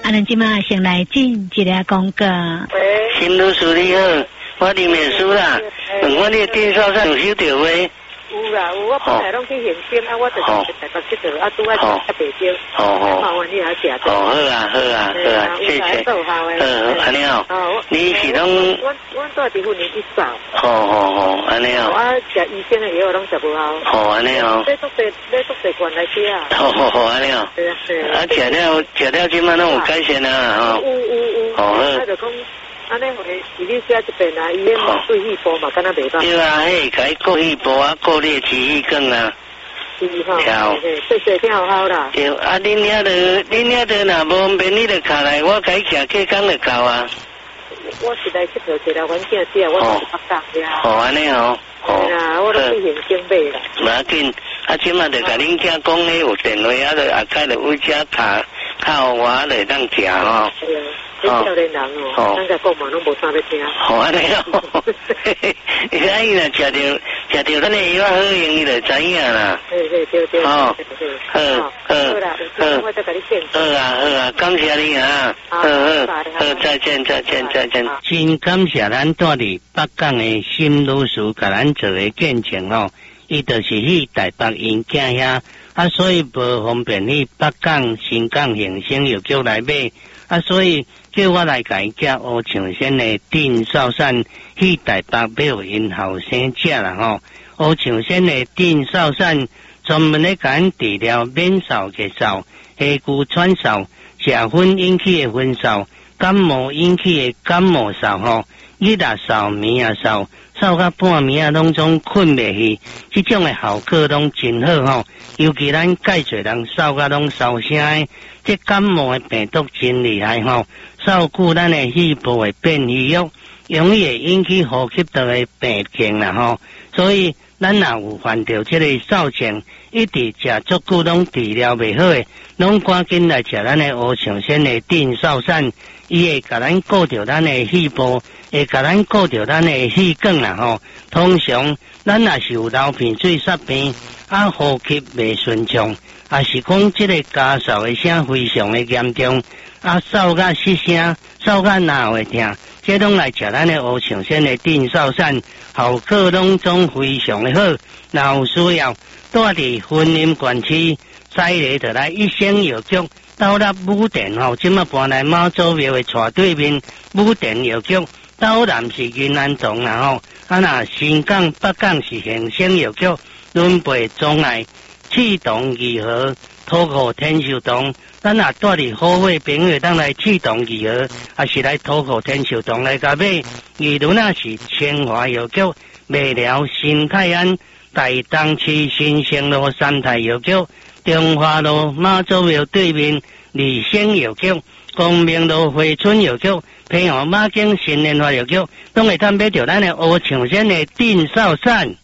咱即马先来进一个广告。 新律师你好，我林美书啦，问我你电销上有收到未？ 有啦，有我本来拢去现金啊，我就是台北佚佗啊，拄啊去北京，麻烦你来食。好啊，谢谢。安尼哦，你是拢？ 我住伫附近一扫。 安尼哦。 我食医生的药拢食不好。 安尼哦。 要做习惯来吃啊。 安尼哦。食了，即马拢有改善啊， 有。那就讲。安尼回伊你写一遍啊，伊迄对细胞嘛，敢若袂歹。 对啊，迄改过细胞啊，过裂起气梗啊。 是哈，谢挺好啦。 对，啊，恁遐的若无方便，你就下来，我改行客工就够啊。 我是来佚佗一个环境只，我是北港呀。 安尼哦。 对啊，我都去现金买啦。 无要紧，即马就甲恁囝讲咧，有电话就开就有遮靠我就当食吼。 你少年人哦，咱甲讲嘛拢无啥要听。 安尼哦，伊若食着咱的药好用，伊就知影啦。 对。好啦，我再甲你见。 好啊，感谢你啊。好，再见。真感谢咱住伫北港的新律师甲咱做个见证哦。伊就是去台北因囝遐，所以无方便去北港、新港恒生药局来买，所以叫我来甲伊寄乌象仙的电扫扇去台北买互因后生食啦吼。乌象仙的电扫扇专门咧甲因治疗免扫、结扫、下肢喘扫、食薰引起的薰扫、感冒引起的感冒扫吼，日啊扫、暝啊扫。扫到半暝啊，拢总困袂去，这种的效果拢真好吼。尤其咱介侪人扫到拢烧声的，这感冒的病毒真厉害吼。扫久咱的细胞会变虚弱，容易会引起呼吸道的病症啦吼。所以咱若有患着这个扫症，一直食足久拢治疗袂好的，拢赶紧来食咱的乌象仙的电扫扇，伊会甲咱顾着咱的细胞。会甲咱顾着咱的气管啦吼，通常咱若是有流鼻水、煞病，呼吸袂顺畅，是讲这个家扫的声非常的严重，扫甲失声，扫甲哪会痛，这拢来食咱的乌象仙的电扫扇，效果拢总非常的好。若有需要，住伫婚姻县区，西里就来一生药局。到达武店吼，即马搬来妈祖庙的斜对面武店药局。到南是云南洞啦吼，若新港、北港是恒生药局，轮背中爱启动义和土库天寿洞，咱若住伫好位朋友，当来启动义和，是来土库天寿洞来甲买。二轮是清华药局，卖了新泰安、大东区新生路三泰药局、中华路妈祖庙对面利生药局。光明路惠春药局、平湖马经新莲花药局，拢会探买着咱的乌象仙的电扫扇。